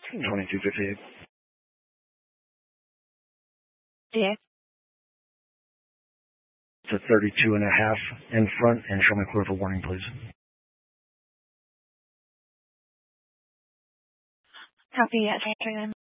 2258. Yeah. It's a 32 and a half in front, and show me clear for warning, please. Copy, yes,